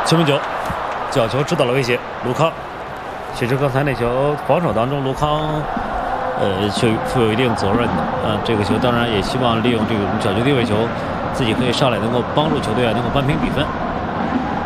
球门球，角球制造了威胁，卢康。其实刚才那球防守当中，卢康负有一定责任的。这个球当然也希望利用这种角球定位球，自己可以上来能够帮助球队能够扳平比分。